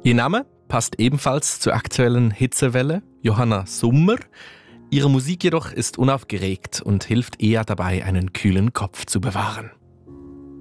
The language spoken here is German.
Ihr Name passt ebenfalls zur aktuellen Hitzewelle, Johanna Summer. Ihre Musik jedoch ist unaufgeregt und hilft eher dabei, einen kühlen Kopf zu bewahren.